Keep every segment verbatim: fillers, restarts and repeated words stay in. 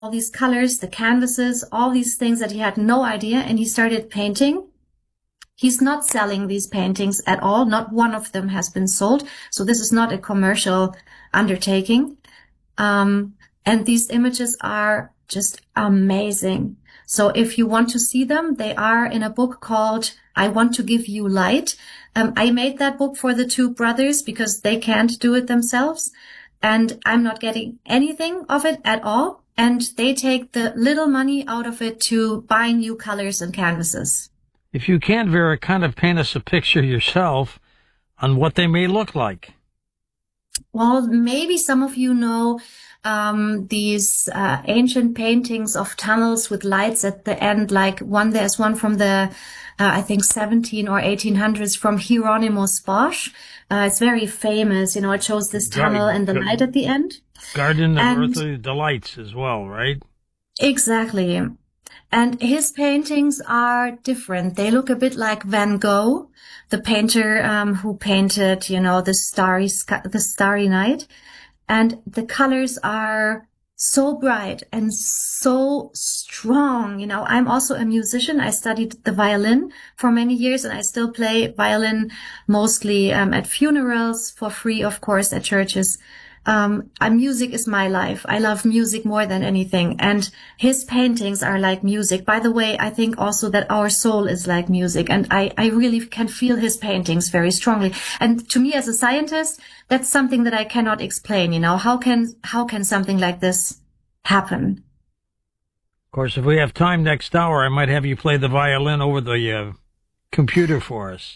all these colors, the canvases, all these things that he had no idea, and he started painting. He's not selling these paintings at all. Not one of them has been sold. So this is not a commercial undertaking. Um, and these images are just amazing. So if you want to see them, they are in a book called I Want to Give You Light. Um, I made that book for the two brothers because they can't do it themselves. And I'm not getting anything of it at all. And they take the little money out of it to buy new colors and canvases. If you can, Vera, kind of paint us a picture yourself on what they may look like. Well, maybe some of you know um, these uh, ancient paintings of tunnels with lights at the end. Like one, there's one from the, uh, I think, seventeen or eighteen hundreds from Hieronymus Bosch. Uh, it's very famous. You know, it shows this tunnel and the light at the end. Garden of And Earthly Delights as well, right? exactly. And his paintings are different. They look a bit like Van Gogh, the painter um, who painted, you know, the starry sky, the starry night. And the colors are so bright and so strong. You know, I'm also a musician. I studied the violin for many years, and I still play violin mostly um, at funerals for free, of course, at churches. Um, uh, music is my life. I love music more than anything. And his paintings are like music. By the way, I think also that our soul is like music. And I, I really can feel his paintings very strongly. And to me as a scientist, that's something that I cannot explain. You know, how can, how can something like this happen? Of course, if we have time next hour, I might have you play the violin over the uh, computer for us.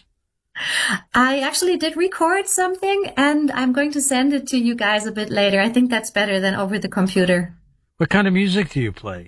I actually did record something, and I'm going to send it to you guys a bit later. I think that's better than over the computer. What kind of music do you play?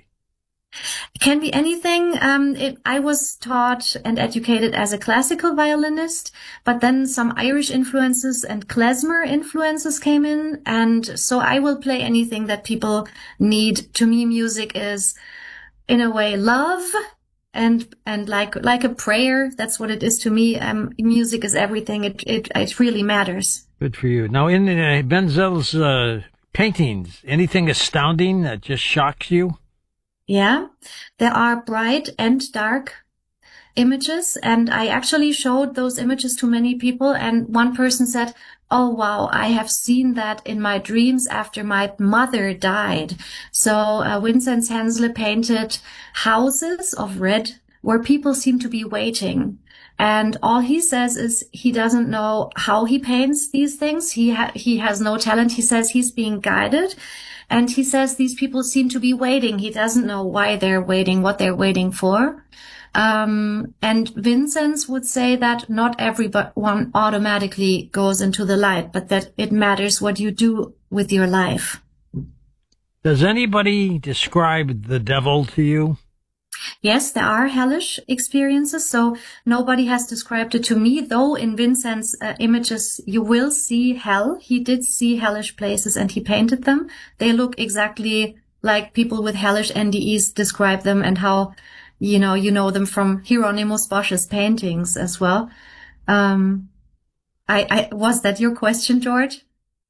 It can be anything. Um, it, I was taught and educated as a classical violinist, but then some Irish influences and klezmer influences came in, and so I will play anything that people need. To me, music is, in a way, love. And, and like, like a prayer, that's what it is to me. Um, music is everything. It, it, it really matters. Good for you. Now, in uh, Wenzel's uh, paintings, anything astounding that just shocks you? Yeah, there are bright and dark images. And I actually showed those images to many people. And one person said, oh, wow, I have seen that in my dreams after my mother died. So uh, Vinzenz Henschel painted houses of red where people seem to be waiting. And all he says is he doesn't know how he paints these things. He ha- he has no talent. He says he's being guided. And he says these people seem to be waiting. He doesn't know why they're waiting, what they're waiting for. Um, and Vinzenz would say that not everyone automatically goes into the light, but that it matters what you do with your life. Does anybody describe the devil to you? Yes, there are hellish experiences, so nobody has described it to me, though in Vincent's uh, images you will see hell. He did see hellish places and he painted them. They look exactly like people with hellish N D Es describe them, and how You know, you know them from Hieronymus Bosch's paintings as well. Um, I, I, was that your question, George?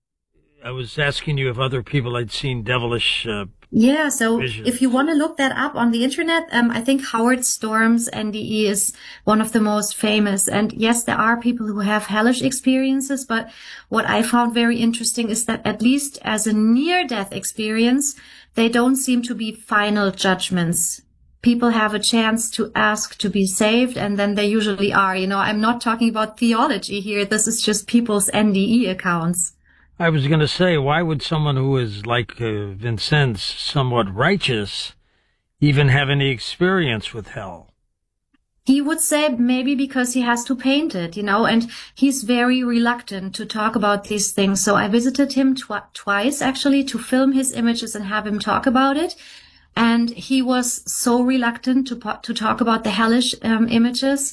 I was asking you if other people had seen devilish uh, Yeah, so visions. If you want to look that up on the internet, um, I think Howard Storm's N D E is one of the most famous. And yes, there are people who have hellish experiences, but what I found very interesting is that at least as a near-death experience, they don't seem to be final judgments. People have a chance to ask to be saved, and then they usually are. You know, I'm not talking about theology here. This is just people's N D E accounts. I was going to say, why would someone who is like uh, Vinzenz, somewhat righteous, even have any experience with hell? He would say maybe because he has to paint it, you know, and he's very reluctant to talk about these things. So I visited him tw- twice, actually, to film his images and have him talk about it. And he was so reluctant to to talk about the hellish um, images.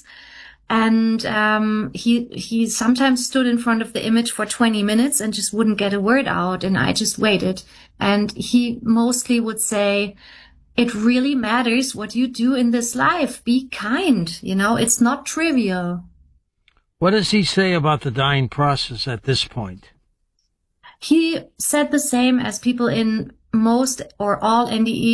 And um, he he sometimes stood in front of the image for twenty minutes and just wouldn't get a word out. And I just waited. And he mostly would say, it really matters what you do in this life. Be kind. You know, it's not trivial. What does he say about the dying process at this point? He said the same as people in most or all N D Es